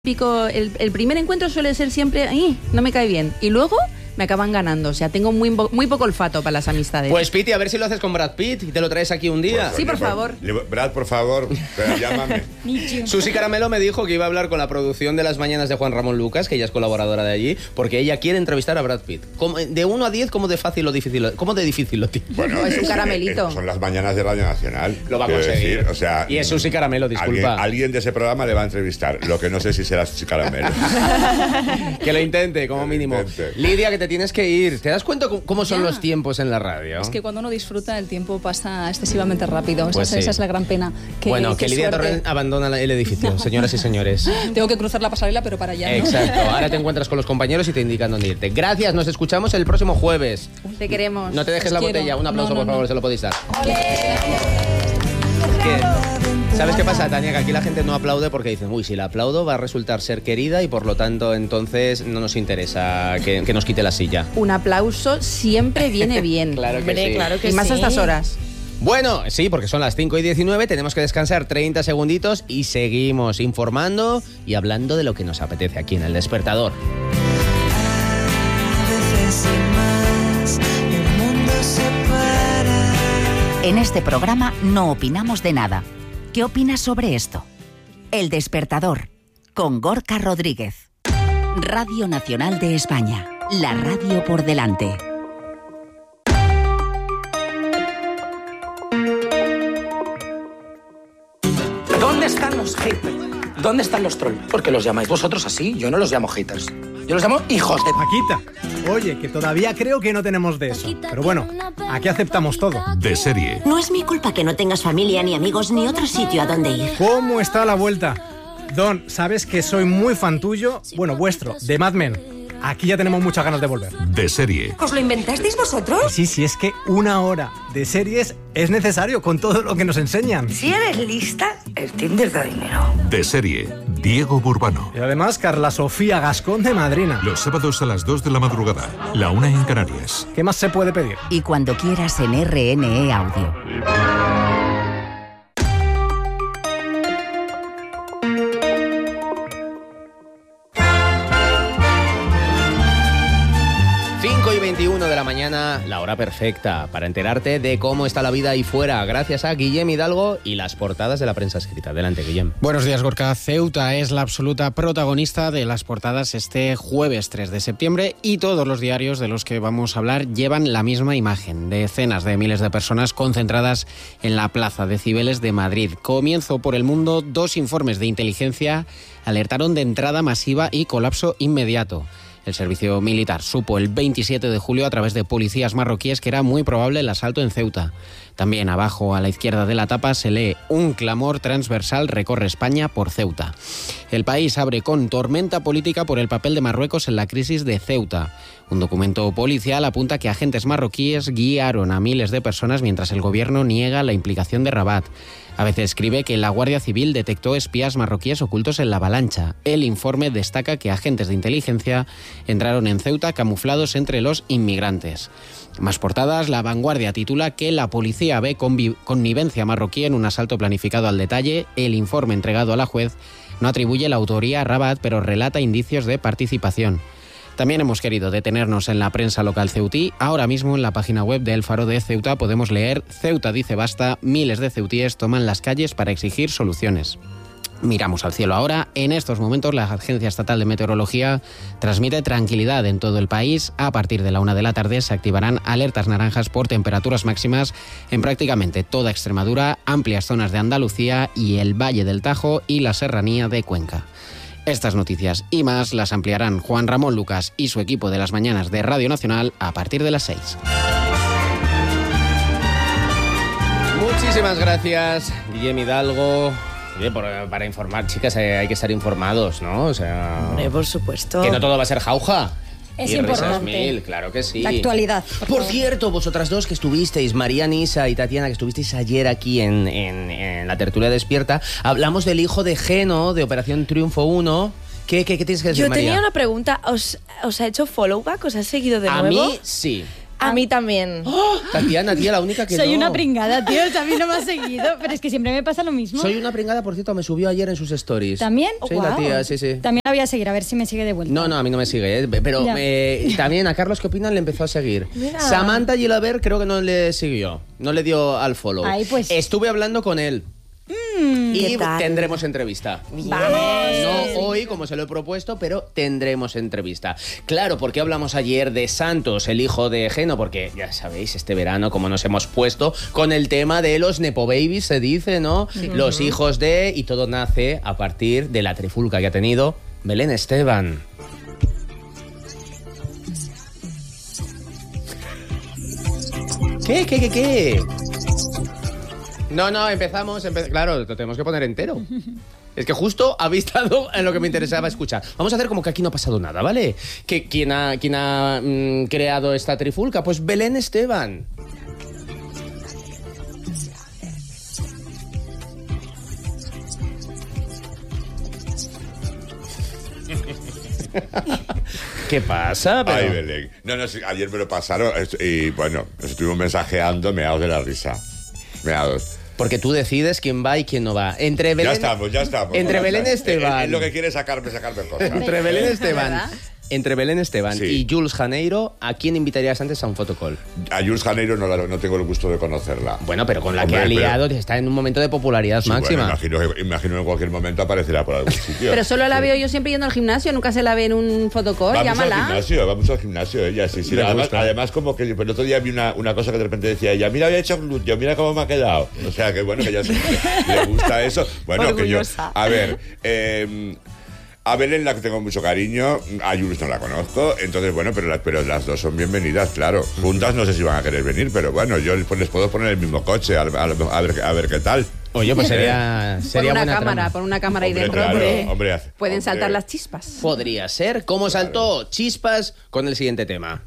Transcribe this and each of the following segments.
Pico, el primer encuentro suele ser siempre, no me cae bien. Y luego me acaban ganando. O sea, tengo muy poco olfato para las amistades. Pues Piti, a ver si lo haces con Brad Pitt y te lo traes aquí un día. Pues, sí, por favor. Brad, por favor, llámame. Susi Caramelo me dijo que iba a hablar con la producción de Las Mañanas de Juan Ramón Lucas, que ella es colaboradora de allí, porque ella quiere entrevistar a Brad Pitt. De 1 a 10, ¿cómo de fácil o difícil? ¿Cómo de difícil lo tiene? Bueno, es un caramelito. Son Las Mañanas de Radio Nacional. Lo va a conseguir. Decir, o sea, y es Susi Caramelo, disculpa. Alguien de ese programa le va a entrevistar. Lo que no sé si será Susi Caramelo. Que lo intente, como mínimo. Lidia, que te tienes que ir. ¿Te das cuenta cómo son los tiempos en la radio? Es que cuando uno disfruta, el tiempo pasa excesivamente rápido. Pues esa es la gran pena. Que Lidia Torrent abandona el edificio, señoras y señores. Tengo que cruzar la pasarela, pero para allá, ¿no? Exacto. Ahora te encuentras con los compañeros y te indican dónde irte. Gracias, nos escuchamos el próximo jueves. Te queremos. No te dejes la botella. Un aplauso, por favor, se lo podéis dar. ¿Sabes qué pasa, Tania? Que aquí la gente no aplaude porque dicen, si la aplaudo va a resultar ser querida y por lo tanto entonces no nos interesa que nos quite la silla. Un aplauso siempre viene bien. Claro que sí. Claro que y más a estas horas. Bueno, sí, porque son las 5:19, tenemos que descansar 30 segunditos y seguimos informando y hablando de lo que nos apetece aquí en El Despertador. En este programa no opinamos de nada. ¿Qué opinas sobre esto? El Despertador, con Gorka Rodríguez. Radio Nacional de España, la radio por delante. ¿Dónde están los haters? ¿Dónde están los trolls? ¿Por qué los llamáis vosotros así? Yo no los llamo haters. Yo los llamo hijos de... Paquita, oye, que todavía creo que no tenemos de eso. Pero bueno, aquí aceptamos todo. De serie. No es mi culpa que no tengas familia, ni amigos, ni otro sitio a donde ir. ¿Cómo está la vuelta? Don, sabes que soy muy fan tuyo, bueno, vuestro, de Mad Men. Aquí ya tenemos muchas ganas de volver. De serie. ¿Os lo inventasteis vosotros? Sí, es que 1 hora de series es necesario con todo lo que nos enseñan. Si eres lista, el Tinder da dinero. De serie. Diego Burbano. Y además, Carla Sofía Gascón de madrina. Los sábados a las 2 de la madrugada, la 1 en Canarias. ¿Qué más se puede pedir? Y cuando quieras en RNE Audio. De la mañana, la hora perfecta para enterarte de cómo está la vida ahí fuera, gracias a Guillem Hidalgo y las portadas de la prensa escrita. Adelante, Guillem. Buenos días, Gorka. Ceuta es la absoluta protagonista de las portadas este jueves 3 de septiembre y todos los diarios de los que vamos a hablar llevan la misma imagen. Decenas de miles de personas concentradas en la plaza de Cibeles de Madrid. Comienzo por El Mundo. 2 informes de inteligencia alertaron de entrada masiva y colapso inmediato. El servicio militar supo el 27 de julio a través de policías marroquíes que era muy probable el asalto en Ceuta. También abajo a la izquierda de la tapa se lee: un clamor transversal recorre España por Ceuta. El País abre con tormenta política por el papel de Marruecos en la crisis de Ceuta. Un documento policial apunta que agentes marroquíes guiaron a miles de personas mientras el gobierno niega la implicación de Rabat. ABC escribe que la Guardia Civil detectó espías marroquíes ocultos en la avalancha. El informe destaca que agentes de inteligencia entraron en Ceuta camuflados entre los inmigrantes. Más portadas. La Vanguardia titula que la policía ve connivencia marroquí en un asalto planificado al detalle. El informe entregado a la juez no atribuye la autoría a Rabat, pero relata indicios de participación. También hemos querido detenernos en la prensa local ceutí. Ahora mismo en la página web de El Faro de Ceuta podemos leer: Ceuta dice basta, miles de ceutíes toman las calles para exigir soluciones. Miramos al cielo ahora. En estos momentos la Agencia Estatal de Meteorología transmite tranquilidad en todo el país. A partir de la 1 de la tarde se activarán alertas naranjas por temperaturas máximas en prácticamente toda Extremadura, amplias zonas de Andalucía y el Valle del Tajo y la Serranía de Cuenca. Estas noticias y más las ampliarán Juan Ramón Lucas y su equipo de Las Mañanas de Radio Nacional a partir de las 6. Muchísimas gracias, Guillem Hidalgo. Para informar, chicas, hay que estar informados, ¿no? O sea, por supuesto. Que no todo va a ser jauja. Es y importante. Mil, claro que sí. La actualidad. Por cierto, vosotras dos que estuvisteis, María Nisa y Tatiana, que estuvisteis ayer aquí en la tertulia despierta, hablamos del hijo de Geno, de Operación Triunfo 1. ¿Qué tienes que decir, Yo María? tenía una pregunta. ¿Os ha hecho follow back? ¿Os ha seguido de nuevo? A mí sí. A mí también. Tatiana, tía, la única que Soy no. una pringada, tío. A mí no me ha seguido, pero es que siempre me pasa lo mismo. Soy una pringada, por cierto, me subió ayer en sus stories. ¿También? Sí, Oh, la wow. tía, sí. También la voy a seguir, a ver si me sigue de vuelta. No, a mí no me sigue, pero Ya. también a Carlos, ¿qué opinan? Le empezó a seguir. Mira. Samantha Gilaber creo que no le siguió, no le dio al follow. Ay, pues. Estuve hablando con él. Y ¿Qué tal? tendremos entrevista. Vamos. No hoy, como se lo he propuesto, pero tendremos entrevista. Claro, porque hablamos ayer de Santos, el hijo de Geno, porque ya sabéis, este verano, como nos hemos puesto con el tema de los Nepo Babies, se dice, ¿no? Los hijos de... Y todo nace a partir de la trifulca que ha tenido Belén Esteban. ¿Qué? No, empezamos. Claro, lo tenemos que poner entero. Es que justo habéis estado en lo que me interesaba escuchar. Vamos a hacer como que aquí no ha pasado nada, ¿vale? ¿Quién ha creado esta trifulca? Pues Belén Esteban. ¿Qué pasa? Ay, Belén. No, sí, ayer me lo pasaron y bueno, nos estuvimos mensajeando meados de la risa. Meados. Porque tú decides quién va y quién no va. Entre Belén, Ya estamos. Entre Ya Belén está. Esteban. Es lo que quiere es sacarme cosas. Entre Belén Esteban. Entre Belén Esteban Sí. y Jules Janeiro, ¿a quién invitarías antes a un fotocall? A Jules Janeiro no tengo el gusto de conocerla. Bueno, pero con la Hombre, que ha pero- liado, está en un momento de popularidad Sí, máxima. bueno, imagino en cualquier momento aparecerá por algún sitio. Pero solo la veo yo siempre yendo al gimnasio, nunca se la ve en un fotocall, llámala. Vamos al gimnasio, ella, sí. Me Además, gusta. además, como que el otro día vi una cosa que de repente decía ella, mira, había hecho glúteo, mira cómo me ha quedado. O sea, que bueno, que ya le gusta eso. Bueno, Orgullosa. que yo... A ver, a Belén la que tengo mucho cariño, a Jules no la conozco, entonces bueno, pero las dos son bienvenidas, claro. Juntas no sé si van a querer venir, pero bueno, yo les puedo poner el mismo coche a ver qué tal. Oye, pues sería buena trama. Pon una cámara ahí Hombre, dentro. claro, que hombre, pueden hombre. saltar las chispas. Podría ser. ¿Cómo saltó chispas con el siguiente tema?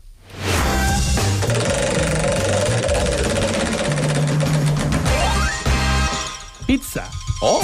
Pizza. ¡Oh!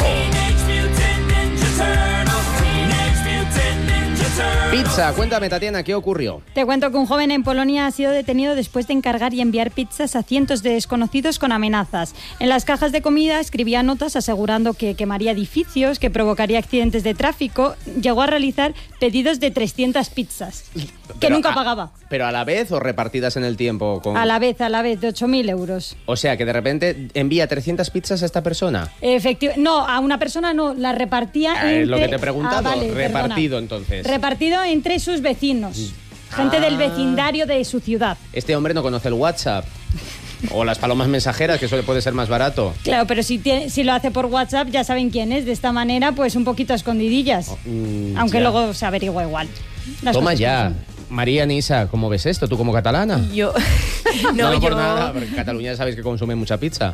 Pizza, cuéntame, Tatiana, ¿qué ocurrió? Te cuento que un joven en Polonia ha sido detenido después de encargar y enviar pizzas a cientos de desconocidos con amenazas. En las cajas de comida escribía notas asegurando que quemaría edificios, que provocaría accidentes de tráfico. Llegó a realizar pedidos de 300 pizzas, que Pero nunca pagaba. ¿Pero a la vez o repartidas en el tiempo? A la vez, de 8.000 euros. O sea, que de repente envía 300 pizzas a esta persona. No, a una persona no, la repartía entre... Es lo que te he preguntado. vale, Repartido, perdona. entonces. Repartido entre sus vecinos. Gente del vecindario de su ciudad. Este hombre no conoce el WhatsApp. O las palomas mensajeras, que eso puede ser más barato. Claro, pero si lo hace por WhatsApp ya saben quién es. De esta manera, pues un poquito a escondidillas. Aunque ya. luego se averigua igual. Las Toma cosas ya. como son. María Nisa, ¿cómo ves esto? ¿Tú como catalana? Yo... No, por yo... nada, porque en Cataluña sabéis que consume mucha pizza.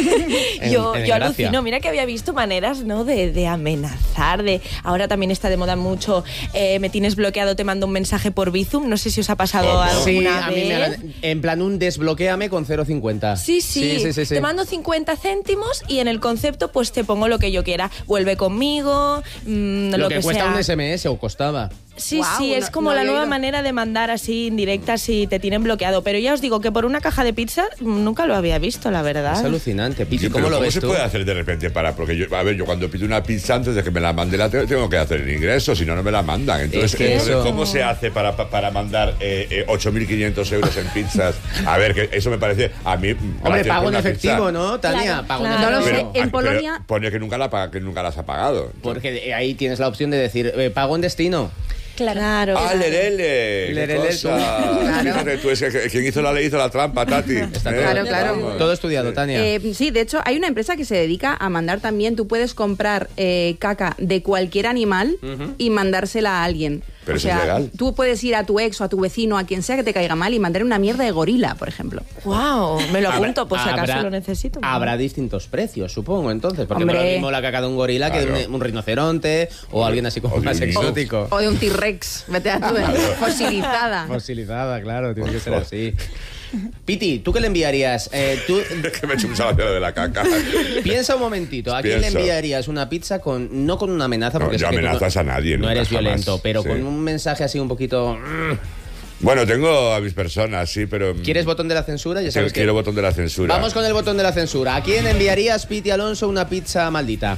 Yo Gracia. alucino, mira que había visto maneras, ¿no? de amenazar, ahora también está de moda mucho, me tienes bloqueado, te mando un mensaje por Bizum, no sé si os ha pasado alguna Sí, vez. a mí en plan un desbloquéame con 0,50. Sí. Te mando 50 céntimos y en el concepto pues te pongo lo que yo quiera. Vuelve conmigo, Lo que cuesta sea. un SMS o costaba. Sí, Guau, sí, es no- como no la había nueva ido. manera de mandar así indirectas si te tienen bloqueado. Pero ya os digo que por una caja de pizza nunca lo había visto, la verdad. Es alucinante. Piti, Sí, ¿cómo pero lo ves se tú? puede hacer de repente para...? Porque yo cuando pido una pizza, antes de que me la mande, tengo que hacer el ingreso, si no, no me la mandan. Entonces, Es que eso- ¿cómo se hace para mandar 8.500 euros en pizzas? A ver, que eso me parece a mí... Hombre, gracias pago por en una efectivo, pizza. ¿no, Tania? Claro, Pago claro. en No lo efectivo. sé. En Pero Polonia- pone que nunca las ha pagado. Porque ahí tienes la opción de decir, pago en destino. Claro. ¡Ah, lerele! ¡Qué Lerele, cosa! Claro. Fíjate tú, es que quien hizo la ley hizo la trampa, Tati. Claro, claro. Vamos. Todo estudiado, Tania. Sí, de hecho, hay una empresa que se dedica a mandar también. Tú puedes comprar caca de cualquier animal y mandársela a alguien. Pero o eso es sea, legal. tú puedes ir a tu ex o a tu vecino, a quien sea que te caiga mal, y mandarle una mierda de gorila, por ejemplo. Wow, me lo apunto, Habrá- por si acaso habrá- lo necesito. Habrá distintos precios, supongo, entonces. Porque no es Hombre. lo mismo la caca de un gorila que Claro. de un rinoceronte o alguien así como O de más un niño. exótico. O de un T-Rex, vete a tu fosilizada. Fosilizada, claro, tiene que ser así. Piti, ¿tú qué le enviarías? Tú Es que me he hecho un salario de la caca. piensa un momentito, ¿a quién le Pienso. enviarías una pizza no con una amenaza? No, Porque yo sé que tú amenazas a nadie, no nunca, eres jamás. violento, pero Sí. con un mensaje así un poquito Bueno, tengo a mis personas, sí, pero... ¿Quieres botón de la censura? Ya sabes que... Quiero botón de la censura. Vamos con el botón de la censura. ¿A quién enviarías, Piti Alonso, una pizza maldita?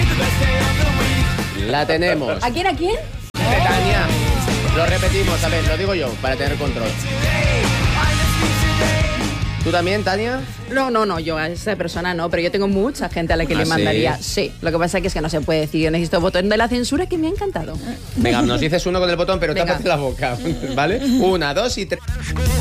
La tenemos. ¿A quién? ¿A quién? De Tania. Lo repetimos, a ver, lo digo yo, para tener control. ¿Tú también, Tania? No, yo a esa persona no, pero yo tengo mucha gente a la que le mandaría. Sí, lo que pasa es que no se puede decir. Yo necesito botón de la censura que me ha encantado. Venga, nos dices uno con el botón, pero tápate la boca, ¿vale? 1, 2 y 3.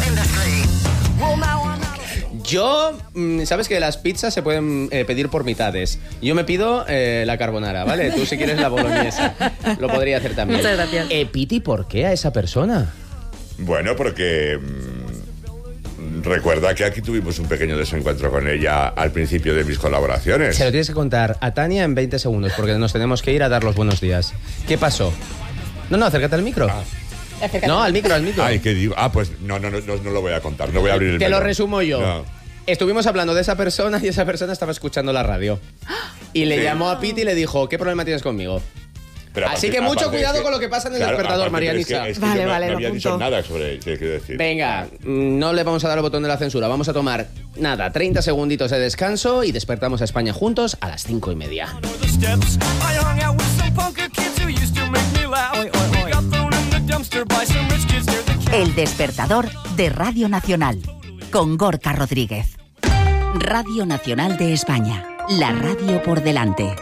Yo, sabes que las pizzas se pueden pedir por mitades. Yo me pido la carbonara, ¿vale? Tú si quieres la boloñesa. Lo podría hacer también. Muchas gracias. Piti, ¿por qué a esa persona? Bueno, porque... recuerda que aquí tuvimos un pequeño desencuentro con ella al principio de mis colaboraciones. Se lo tienes que contar a Tania en 20 segundos, porque nos tenemos que ir a dar los buenos días. ¿Qué pasó? No, acércate al micro. No, al micro. Ay, ¿qué digo? Pues no lo voy a contar, no voy a abrir el Te melón. lo resumo yo. No. Estuvimos hablando de esa persona y esa persona estaba escuchando la radio. Y le llamó a Piti y le dijo, ¿qué problema tienes conmigo? Pero así que mucho cuidado con lo que pasa en el despertador, Marianisa. Es que yo no había dicho nada sobre qué quiero decir. Venga, no le vamos a dar el botón de la censura. Vamos a tomar, 30 segunditos de descanso y despertamos a España juntos a las 5:30. El despertador de Radio Nacional, con Gorka Rodríguez. Radio Nacional de España, la radio por delante.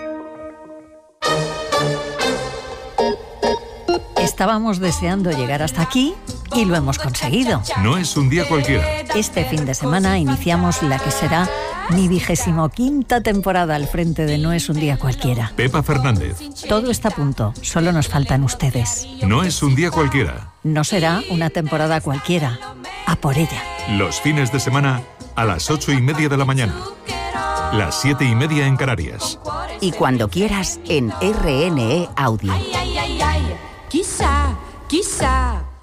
Estábamos deseando llegar hasta aquí y lo hemos conseguido. No es un día cualquiera. Este fin de semana iniciamos la que será mi 25ª temporada al frente de No es un día cualquiera. Pepa Fernández. Todo está a punto, solo nos faltan ustedes. No es un día cualquiera. No será una temporada cualquiera. A por ella. Los fines de semana a las 8:30 de la mañana. Las 7:30 en Canarias. Y cuando quieras en RNE Audio. Quizá